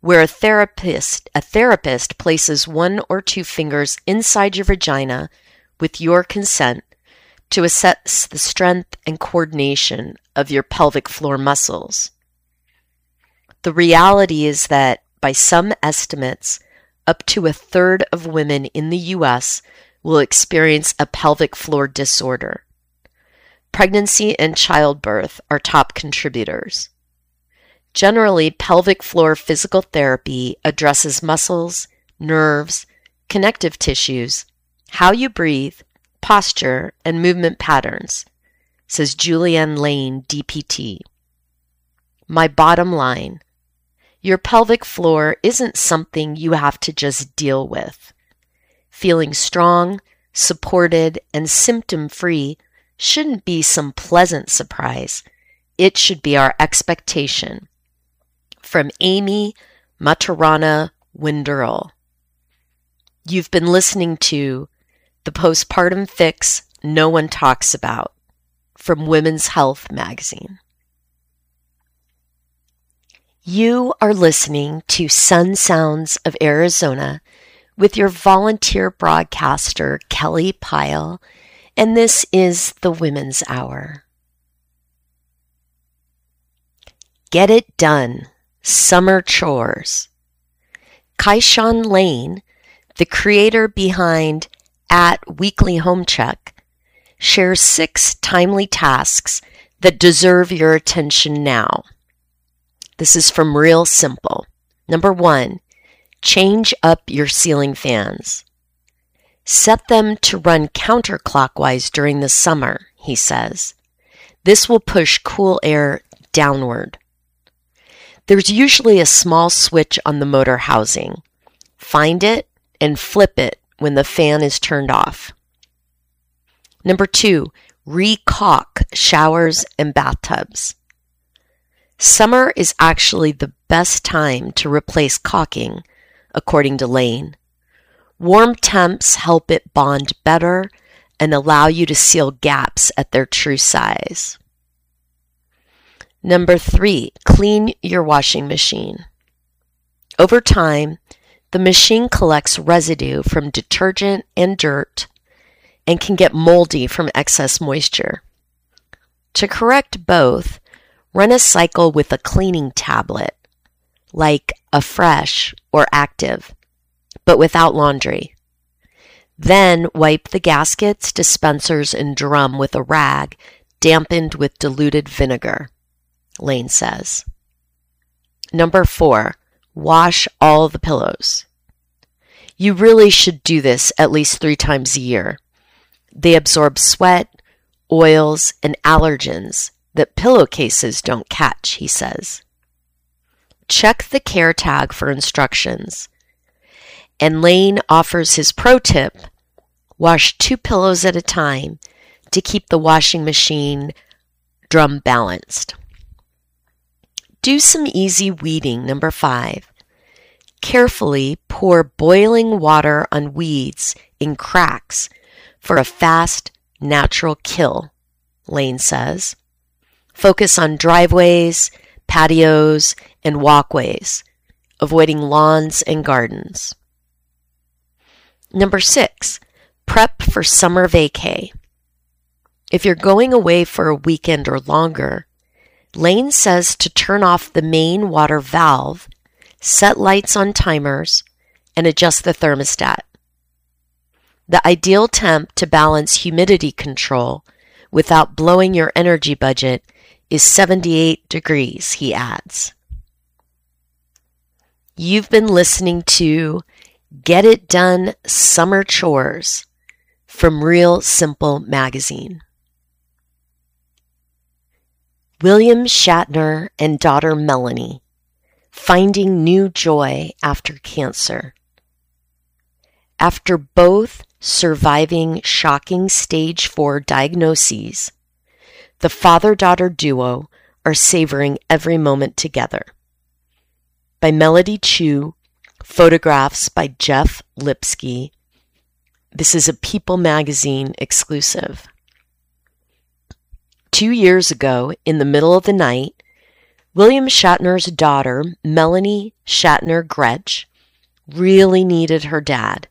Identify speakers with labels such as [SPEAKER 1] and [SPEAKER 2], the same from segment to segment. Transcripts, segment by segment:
[SPEAKER 1] where a therapist places 1 or 2 fingers inside your vagina with your consent to assess the strength and coordination of your pelvic floor muscles. The reality is that, by some estimates, up to 1/3 of women in the U.S. will experience a pelvic floor disorder. Pregnancy and childbirth are top contributors. Generally, pelvic floor physical therapy addresses muscles, nerves, connective tissues, how you breathe, posture, and movement patterns, says Julianne Lane, DPT. My bottom line: your pelvic floor isn't something you have to just deal with. Feeling strong, supported, and symptom-free shouldn't be some pleasant surprise. It should be our expectation. From Amy Maturana Winderl. You've been listening to The Postpartum Fix No One Talks About from Women's Health magazine. You are listening to Sun Sounds of Arizona with your volunteer broadcaster, Kelly Pyle, and this is the Women's Hour. Get it done. Summer chores. Kaishan Lane, the creator behind @Weekly Home Check, shares 6 timely tasks that deserve your attention now. This is from Real Simple. Number 1, change up your ceiling fans. Set them to run counterclockwise during the summer, he says. This will push cool air downward. There's usually a small switch on the motor housing. Find it and flip it when the fan is turned off. Number 2, re-caulk showers and bathtubs. Summer is actually the best time to replace caulking, according to Lane. Warm temps help it bond better and allow you to seal gaps at their true size. Number 3, clean your washing machine. Over time, the machine collects residue from detergent and dirt and can get moldy from excess moisture. To correct both, run a cycle with a cleaning tablet, like a Fresh or Active, but without laundry. Then wipe the gaskets, dispensers, and drum with a rag dampened with diluted vinegar, Lane says. Number 4, wash all the pillows. You really should do this at least 3 times a year. They absorb sweat, oils, and allergens that pillowcases don't catch, he says. Check the care tag for instructions. And Lane offers his pro tip: wash 2 pillows at a time to keep the washing machine drum balanced. Do some easy weeding, number 5. Carefully pour boiling water on weeds in cracks for a fast, natural kill, Lane says. Focus on driveways, patios, and walkways, avoiding lawns and gardens. Number 6, prep for summer vacay. If you're going away for a weekend or longer, Lane says to turn off the main water valve, set lights on timers, and adjust the thermostat. The ideal temp to balance humidity control without blowing your energy budget is 78 degrees, he adds. You've been listening to Get It Done Summer Chores from Real Simple magazine. William Shatner and daughter Melanie, finding new joy after cancer. After both surviving shocking stage 4 diagnoses, the father-daughter duo are savoring every moment together. By Melody Chu, photographs by Jeff Lipsky. This is a People magazine exclusive. 2 years ago, in the middle of the night, William Shatner's daughter, Melanie Shatner Gretsch, really needed her dad.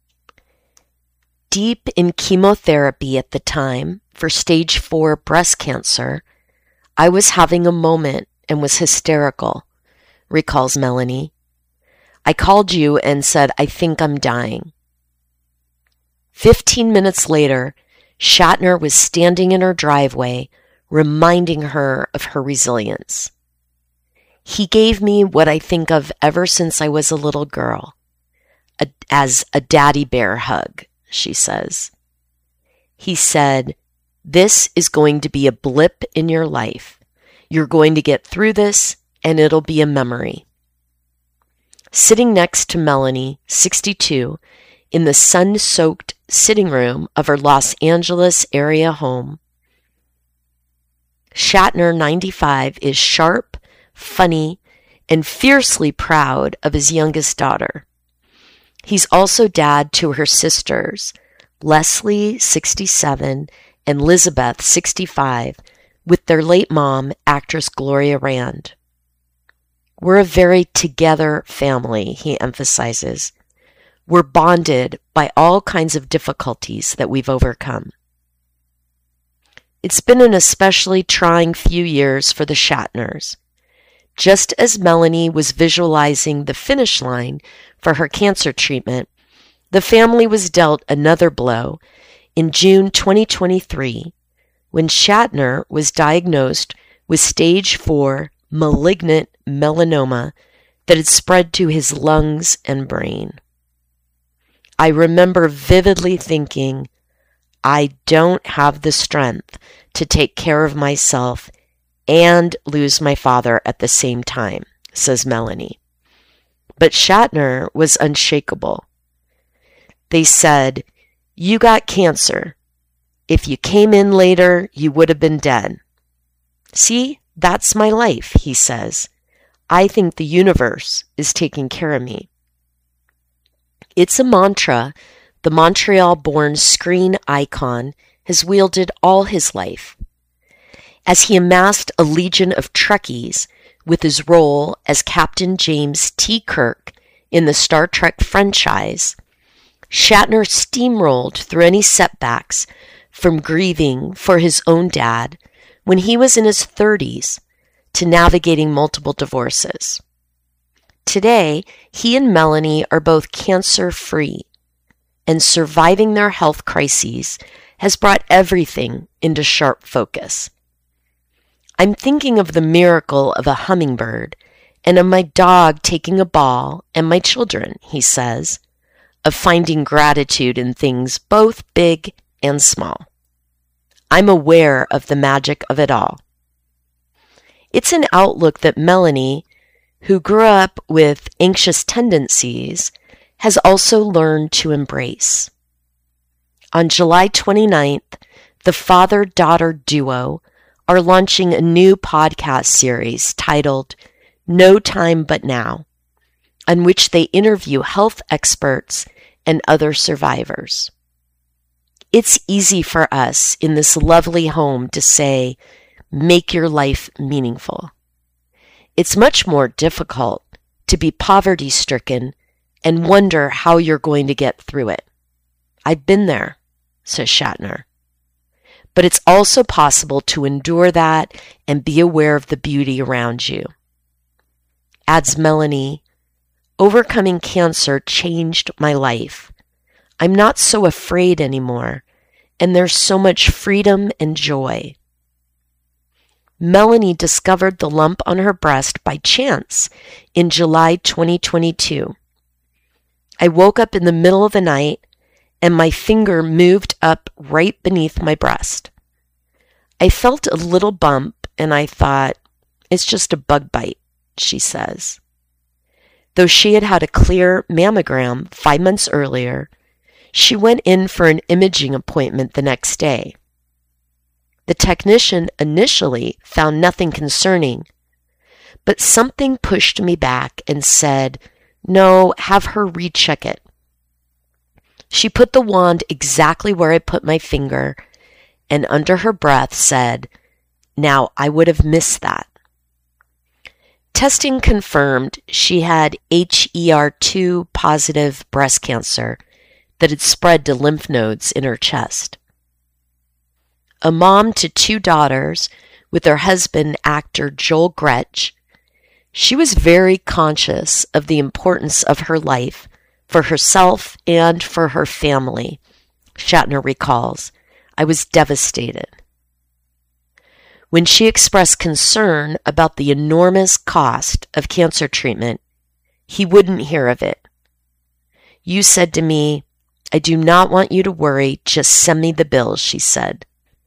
[SPEAKER 1] Deep in chemotherapy at the time for stage 4 breast cancer, I was having a moment and was hysterical, recalls Melanie. I called you and said, I think I'm dying. 15 minutes later, Shatner was standing in her driveway, reminding her of her resilience. He gave me what I think of ever since I was a little girl, as a daddy bear hug, she says. He said, this is going to be a blip in your life. You're going to get through this, and it'll be a memory. Sitting next to Melanie, 62, in the sun-soaked sitting room of her Los Angeles area home, Shatner, 95, is sharp, funny, and fiercely proud of his youngest daughter. He's also dad to her sisters, Leslie, 67, and Elizabeth, 65, with their late mom, actress Gloria Rand. We're a very together family, he emphasizes. We're bonded by all kinds of difficulties that we've overcome. It's been an especially trying few years for the Shatners. Just as Melanie was visualizing the finish line for her cancer treatment, the family was dealt another blow in June 2023 when Shatner was diagnosed with stage 4 malignant melanoma that had spread to his lungs and brain. I remember vividly thinking, I don't have the strength to take care of myself and lose my father at the same time, says Melanie. But Shatner was unshakable. They said, you got cancer. If you came in later, you would have been dead. See, that's my life, he says. I think the universe is taking care of me. It's a mantra the Montreal-born screen icon has wielded all his life. As he amassed a legion of Trekkies with his role as Captain James T. Kirk in the Star Trek franchise, Shatner steamrolled through any setbacks from grieving for his own dad when he was in his 30s to navigating multiple divorces. Today, he and Melanie are both cancer-free, and surviving their health crises has brought everything into sharp focus. I'm thinking of the miracle of a hummingbird and of my dog taking a ball and my children, he says, of finding gratitude in things both big and small. I'm aware of the magic of it all. It's an outlook that Melanie, who grew up with anxious tendencies, has also learned to embrace. On July 29th, the father-daughter duo are launching a new podcast series titled No Time But Now, on which they interview health experts and other survivors. It's easy for us in this lovely home to say, make your life meaningful. It's much more difficult to be poverty-stricken and wonder how you're going to get through it. I've been there, says Shatner. But it's also possible to endure that and be aware of the beauty around you. Adds Melanie, overcoming cancer changed my life. I'm not so afraid anymore, and there's so much freedom and joy. Melanie discovered the lump on her breast by chance in July 2022. I woke up in the middle of the night and my finger moved up right beneath my breast. I felt a little bump and I thought, it's just a bug bite, she says. Though she had had a clear mammogram 5 months earlier, she went in for an imaging appointment the next day. The technician initially found nothing concerning, but something pushed me back and said, no, have her recheck it. She put the wand exactly where I put my finger and under her breath said, now I would have missed that. Testing confirmed she had HER2 positive breast cancer that had spread to lymph nodes in her chest. A mom to 2 daughters with her husband, actor Joel Gretsch, she was very conscious of the importance of her life for herself and for her family. Shatner recalls, "I was devastated." When she expressed concern about the enormous cost of cancer treatment, he wouldn't hear of it. "You said to me, 'I do not want you to worry, just send me the bills,' she said.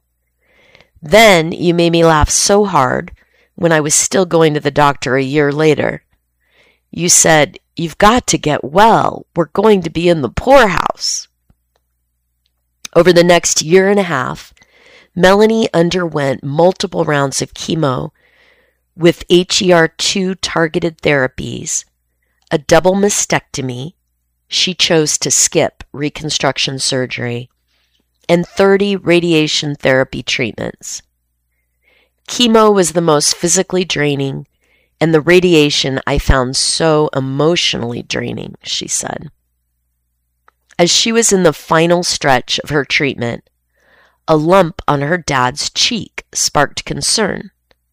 [SPEAKER 1] Then you made me laugh so hard when I was still going to the doctor a year later. You said, 'You've got to get well. We're going to be in the poorhouse.'" Over the next year and a half, Melanie underwent multiple rounds of chemo with HER2 targeted therapies, a double mastectomy, she chose to skip reconstruction surgery, and 30 radiation therapy treatments. Chemo was the most physically draining, and the radiation I found so emotionally draining, she said. As she was in the final stretch of her treatment, a lump on her dad's cheek sparked concern.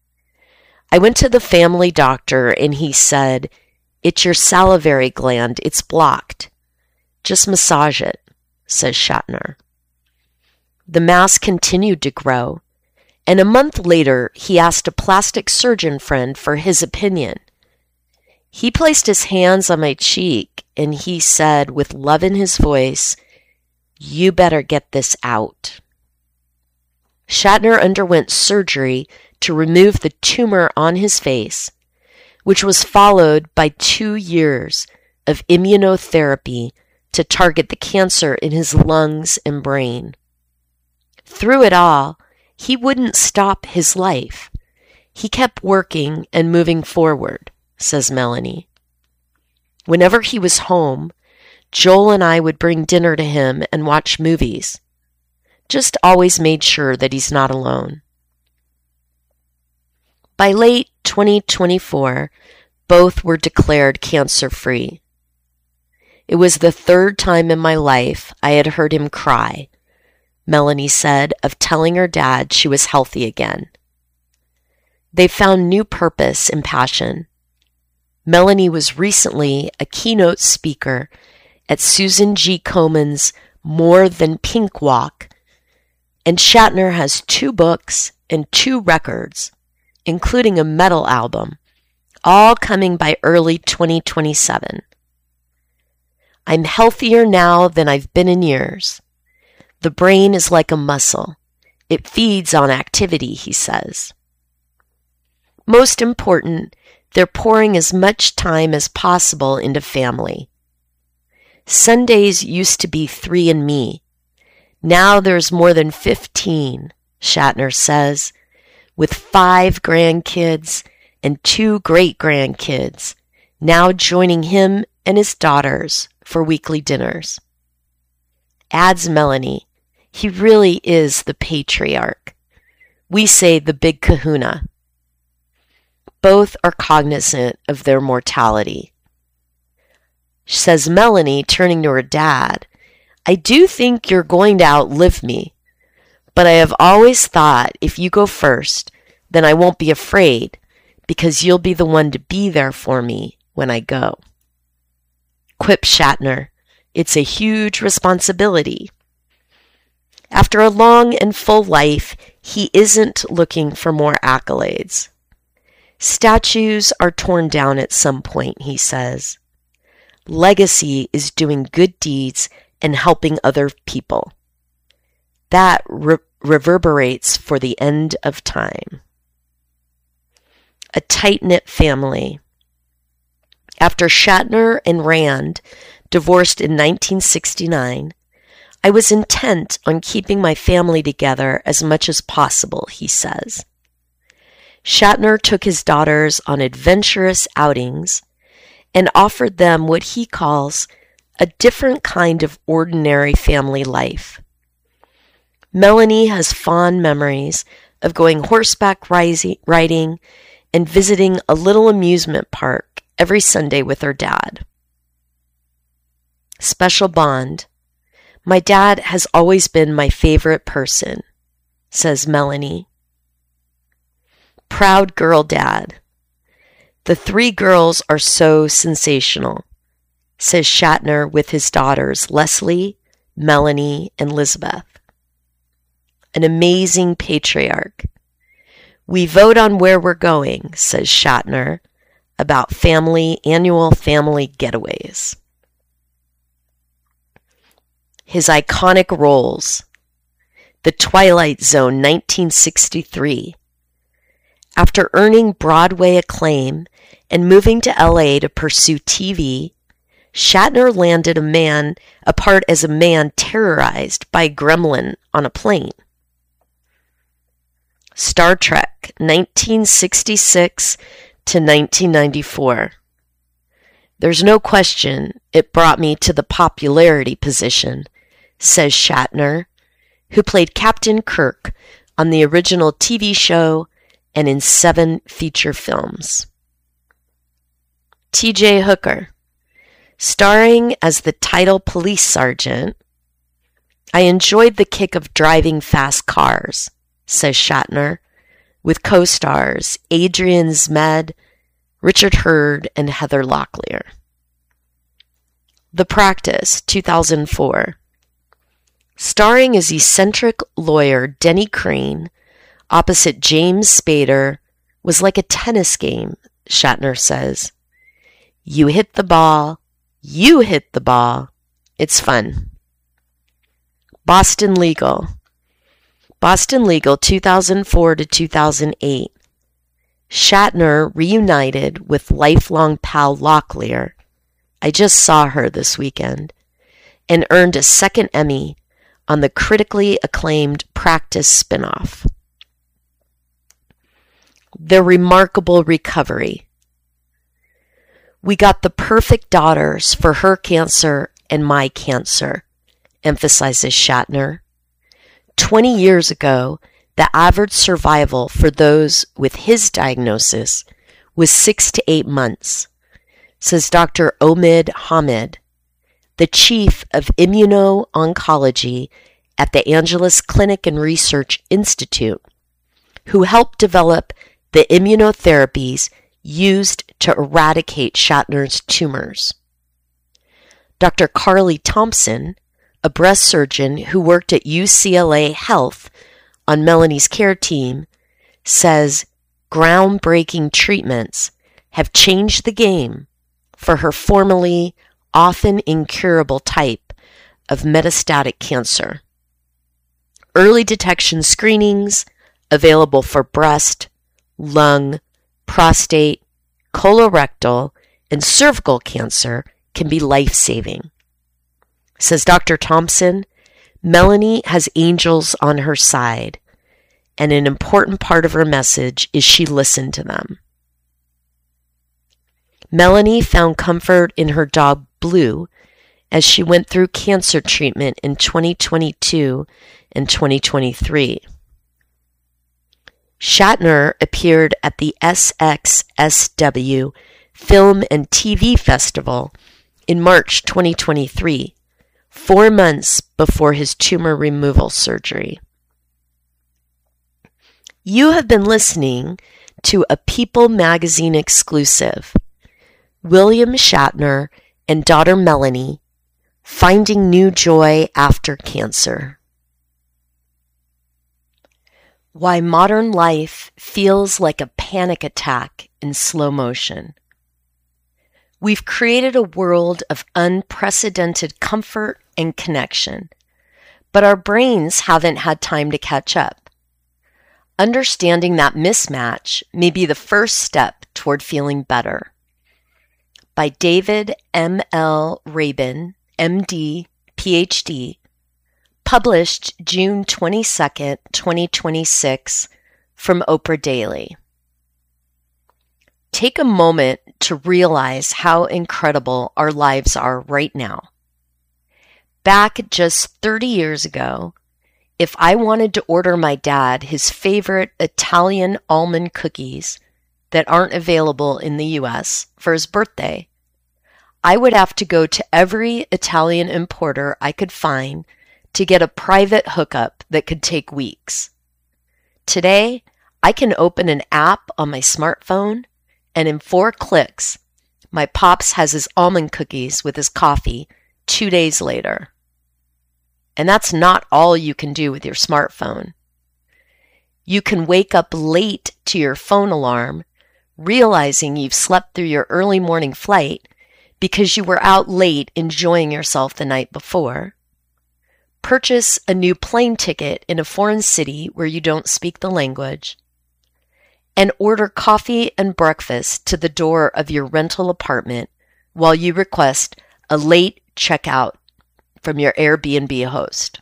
[SPEAKER 1] I went to the family doctor and he said, "It's your salivary gland, it's blocked. Just massage it," says Shatner. The mass continued to grow, and a month later he asked a plastic surgeon friend for his opinion. He placed his hands on my cheek and he said with love in his voice, "You better get this out." Shatner underwent surgery to remove the tumor on his face, which was followed by 2 years of immunotherapy to target the cancer in his lungs and brain. Through it all, he wouldn't stop his life. He kept working and moving forward, says Melanie. Whenever he was home, Joel and I would bring dinner to him and watch movies. Just always made sure that he's not alone. By late 2024, both were declared cancer-free. It was the 3rd time in my life I had heard him cry, Melanie said, of telling her dad she was healthy again. They found new purpose and passion. Melanie was recently a keynote speaker at Susan G. Komen's More Than Pink Walk, and Shatner has 2 books and 2 records, including a metal album, all coming by early 2027. "I'm healthier now than I've been in years. The brain is like a muscle. It feeds on activity," he says. Most important, they're pouring as much time as possible into family. "Sundays used to be 3 Now there's more than 15, Shatner says, with 5 grandkids and 2 great-grandkids now joining him and his daughters for weekly dinners. Adds Melanie, he really is the patriarch. We say the big kahuna. Both are cognizant of their mortality. Says Melanie, turning to her dad, "I do think you're going to outlive me, but I have always thought if you go first, then I won't be afraid because you'll be the one to be there for me when I go." Quipped Shatner, "It's a huge responsibility." After a long and full life, he isn't looking for more accolades. Statues are torn down at some point, he says. Legacy is doing good deeds and helping other people. That reverberates for the end of time. A tight-knit family. After Shatner and Rand divorced in 1969, I was intent on keeping my family together as much as possible, he says. Shatner took his daughters on adventurous outings and offered them what he calls a different kind of ordinary family life. Melanie has fond memories of going horseback riding and visiting a little amusement park every Sunday with her dad. Special bond. My dad has always been my favorite person, says Melanie. Proud girl dad. The 3 girls are so sensational, says Shatner with his daughters Leslie, Melanie, and Elizabeth. An amazing patriarch. We vote on where we're going, says Shatner, about annual family getaways. His iconic roles. The Twilight Zone, 1963. After earning Broadway acclaim and moving to LA to pursue TV, Shatner landed a part as a man terrorized by a gremlin on a plane. Star Trek, 1966 to 1994. There's no question it brought me to the popularity position, says Shatner, who played Captain Kirk on the original TV show and in 7 feature films. T.J. Hooker, starring as the title police sergeant. I enjoyed the kick of driving fast cars, says Shatner, with co-stars Adrian Zmed, Richard Hurd, and Heather Locklear. The Practice, 2004. Starring as eccentric lawyer Denny Crane opposite James Spader was like a tennis game, Shatner says. You hit the ball, it's fun. Boston Legal. Boston Legal, 2004 to 2008. Shatner reunited with lifelong pal Locklear. I just saw her this weekend, and earned a 2nd Emmy on the critically acclaimed Practice spinoff. The Remarkable Recovery. We got the perfect daughters for her cancer and my cancer, emphasizes Shatner. 20 years ago, the average survival for those with his diagnosis was 6 to 8 months, says Dr. Omid Hamid, the chief of immuno-oncology at the Angeles Clinic and Research Institute, who helped develop the immunotherapies used to eradicate Shatner's tumors. Dr. Carly Thompson, a breast surgeon who worked at UCLA Health on Melanie's care team, says groundbreaking treatments have changed the game for her formerly often incurable type of metastatic cancer. Early detection screenings available for breast, lung, prostate, colorectal, and cervical cancer can be life-saving. Says Dr. Thompson, Melanie has angels on her side, and an important part of her message is she listened to them. Melanie found comfort in her dog Blue as she went through cancer treatment in 2022 and 2023. Shatner appeared at the SXSW Film and TV Festival in March 2023, 4 months before his tumor removal surgery. You have been listening to a People magazine exclusive, William Shatner and daughter Melanie, Finding New Joy After Cancer. Why modern life feels like a panic attack in slow motion. We've created a world of unprecedented comfort and connection, but our brains haven't had time to catch up. Understanding that mismatch may be the first step toward feeling better. By David M. L. Rabin, MD, PhD, published June 22, 2026, from Oprah Daily. Take a moment to realize how incredible our lives are right now. Back just 30 years ago, if I wanted to order my dad his favorite Italian almond cookies, that aren't available in the US for his birthday. I would have to go to every Italian importer I could find to get a private hookup that could take weeks. Today, I can open an app on my smartphone, and in 4 clicks, my pops has his almond cookies with his coffee 2 days later. And that's not all you can do with your smartphone. You can wake up late to your phone alarm, realizing you've slept through your early morning flight because you were out late enjoying yourself the night before. Purchase a new plane ticket in a foreign city where you don't speak the language. And order coffee and breakfast to the door of your rental apartment while you request a late checkout from your Airbnb host.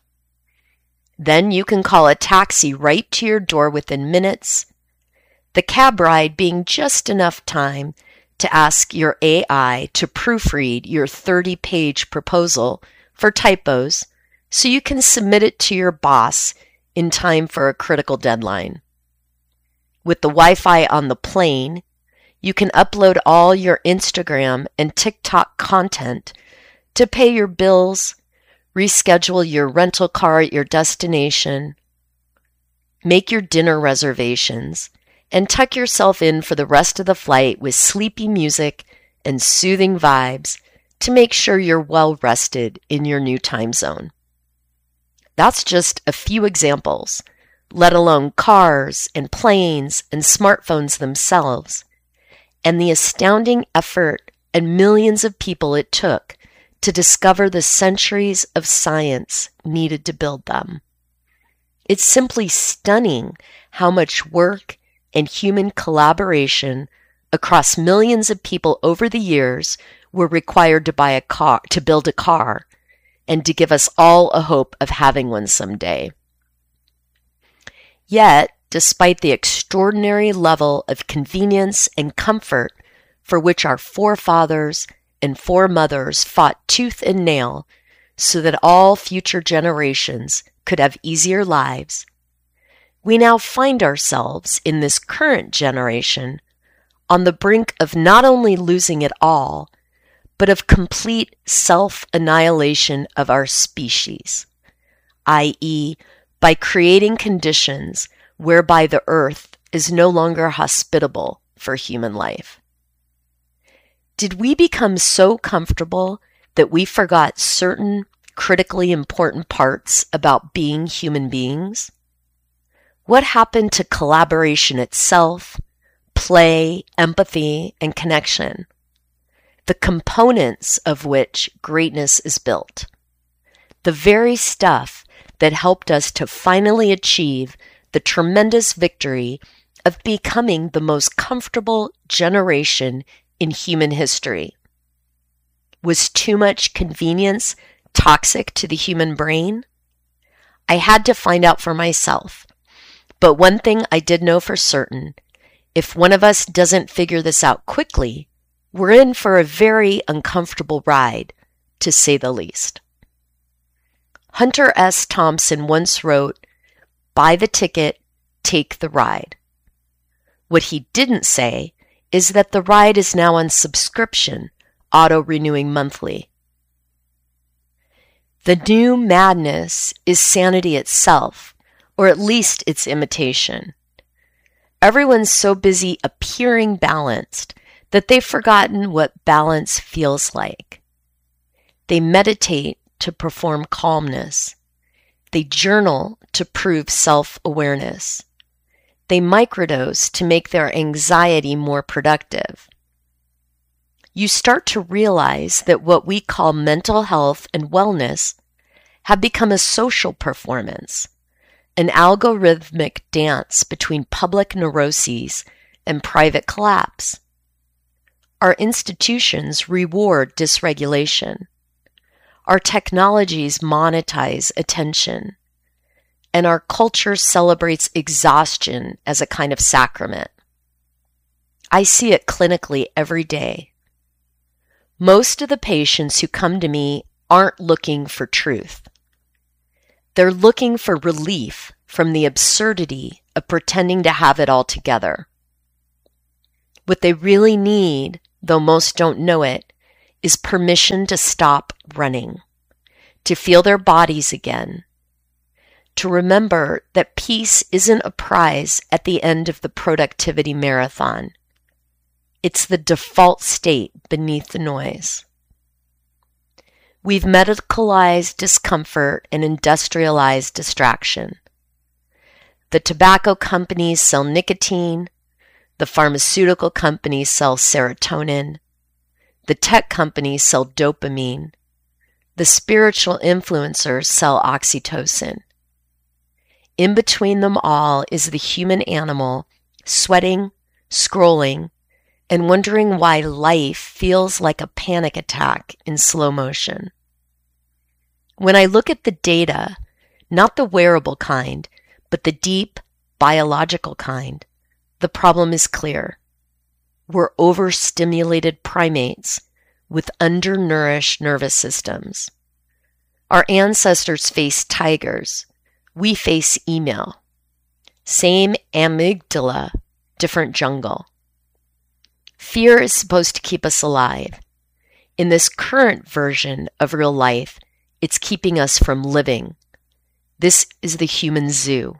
[SPEAKER 1] Then you can call a taxi right to your door within minutes, the cab ride being just enough time to ask your AI to proofread your 30-page proposal for typos so you can submit it to your boss in time for a critical deadline. With the Wi-Fi on the plane, you can upload all your Instagram and TikTok content to pay your bills, reschedule your rental car at your destination, make your dinner reservations, and tuck yourself in for the rest of the flight with sleepy music and soothing vibes to make sure you're well rested in your new time zone. That's just a few examples, let alone cars and planes and smartphones themselves, and the astounding effort and millions of people it took to discover the centuries of science needed to build them. It's simply stunning how much work and human collaboration across millions of people over the years were required to build a car, and to give us all a hope of having one someday. Yet, despite the extraordinary level of convenience and comfort for which our forefathers and foremothers fought tooth and nail so that all future generations could have easier lives, we now find ourselves in this current generation on the brink of not only losing it all, but of complete self-annihilation of our species, i.e., by creating conditions whereby the earth is no longer hospitable for human life. Did we become so comfortable that we forgot certain critically important parts about being human beings? What happened to collaboration itself, play, empathy, and connection? The components of which greatness is built. The very stuff that helped us to finally achieve the tremendous victory of becoming the most comfortable generation in human history. Was too much convenience toxic to the human brain? I had to find out for myself. But one thing I did know for certain, if one of us doesn't figure this out quickly, we're in for a very uncomfortable ride, to say the least. Hunter S. Thompson once wrote, "Buy the ticket, take the ride." What he didn't say is that the ride is now on subscription, auto-renewing monthly. The new madness is sanity itself, or at least its imitation. Everyone's so busy appearing balanced that they've forgotten what balance feels like. They meditate to perform calmness. They journal to prove self-awareness. They microdose to make their anxiety more productive. You start to realize that what we call mental health and wellness have become a social performance, an algorithmic dance between public neuroses and private collapse. Our institutions reward dysregulation. Our technologies monetize attention. And our culture celebrates exhaustion as a kind of sacrament. I see it clinically every day. Most of the patients who come to me aren't looking for truth. They're looking for relief from the absurdity of pretending to have it all together. What they really need, though most don't know it, is permission to stop running, to feel their bodies again, to remember that peace isn't a prize at the end of the productivity marathon. It's the default state beneath the noise. We've medicalized discomfort and industrialized distraction. The tobacco companies sell nicotine. The pharmaceutical companies sell serotonin. The tech companies sell dopamine. The spiritual influencers sell oxytocin. In between them all is the human animal, sweating, scrolling, and wondering why life feels like a panic attack in slow motion. When I look at the data, not the wearable kind, but the deep, biological kind, the problem is clear. We're overstimulated primates with undernourished nervous systems. Our ancestors faced tigers. We face email. Same amygdala, different jungle. Fear is supposed to keep us alive. In this current version of real life, it's keeping us from living. This is the human zoo.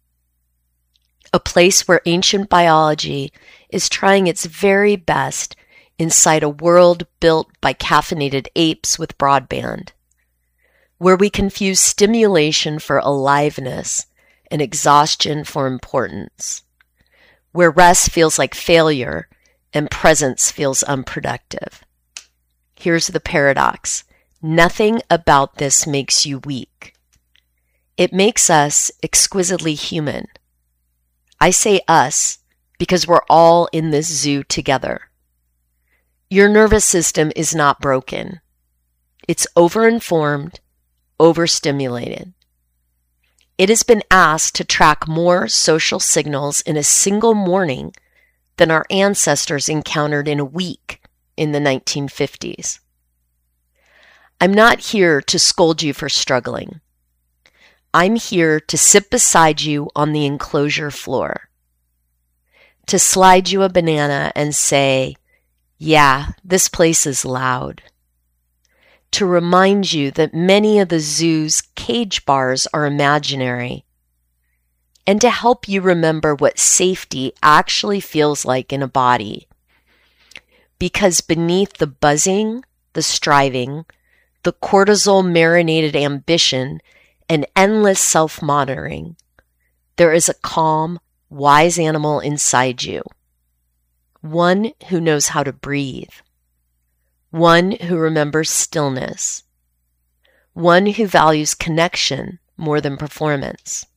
[SPEAKER 1] A place where ancient biology is trying its very best inside a world built by caffeinated apes with broadband, where we confuse stimulation for aliveness and exhaustion for importance, where rest feels like failure and presence feels unproductive. Here's the paradox. Nothing about this makes you weak. It makes us exquisitely human. I say us because we're all in this zoo together. Your nervous system is not broken. It's overinformed, overstimulated. It has been asked to track more social signals in a single morning than our ancestors encountered in a week in the 1950s. I'm not here to scold you for struggling. I'm here to sit beside you on the enclosure floor, to slide you a banana and say, yeah, this place is loud, to remind you that many of the zoo's cage bars are imaginary, and to help you remember what safety actually feels like in a body. Because beneath the buzzing, the striving, the cortisol-marinated ambition, and endless self-monitoring, there is a calm, wise animal inside you. One who knows how to breathe. One who remembers stillness. One who values connection more than performance.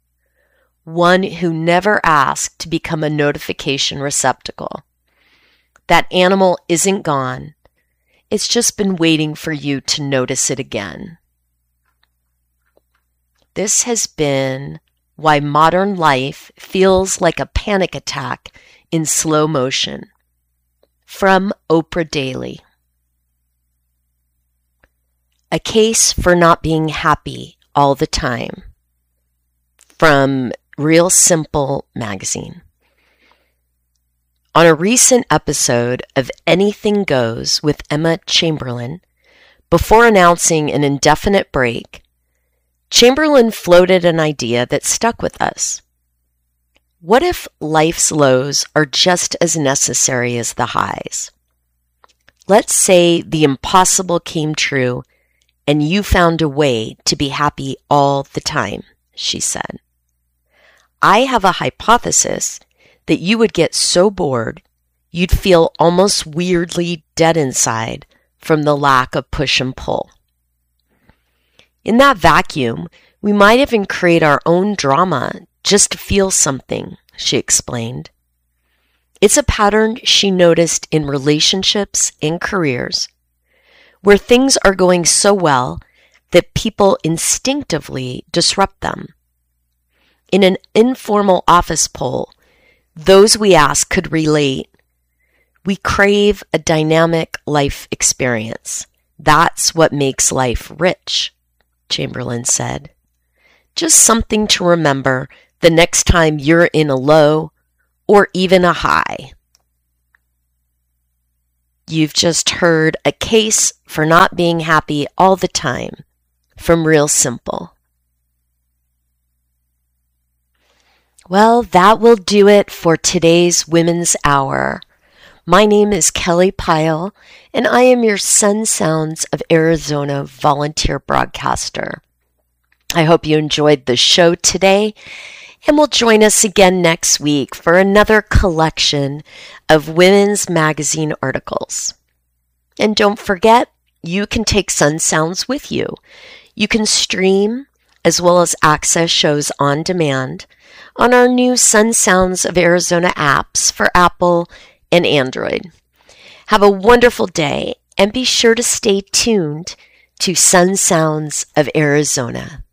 [SPEAKER 1] One who never asked to become a notification receptacle. That animal isn't gone. It's just been waiting for you to notice it again. This has been why modern life feels like a panic attack in slow motion. From Oprah Daily. A case for not being happy all the time. From Real Simple magazine. On a recent episode of Anything Goes with Emma Chamberlain, before announcing an indefinite break, Chamberlain floated an idea that stuck with us. What if life's lows are just as necessary as the highs? Let's say the impossible came true and you found a way to be happy all the time, she said. I have a hypothesis that you would get so bored you'd feel almost weirdly dead inside from the lack of push and pull. In that vacuum, we might even create our own drama just to feel something, she explained. It's a pattern she noticed in relationships and careers, where things are going so well that people instinctively disrupt them. In an informal office poll, those we asked could relate. We crave a dynamic life experience. That's what makes life rich, Chamberlain said. Just something to remember the next time you're in a low or even a high. You've just heard a case for not being happy all the time from Real Simple. Well, that will do it for today's Women's Hour. My name is Kelly Pyle, and I am your Sun Sounds of Arizona volunteer broadcaster. I hope you enjoyed the show today, and will join us again next week for another collection of women's magazine articles. And don't forget, you can take Sun Sounds with you. You can stream as well as access shows on demand on our new Sun Sounds of Arizona apps for Apple and Android. Have a wonderful day, and be sure to stay tuned to Sun Sounds of Arizona.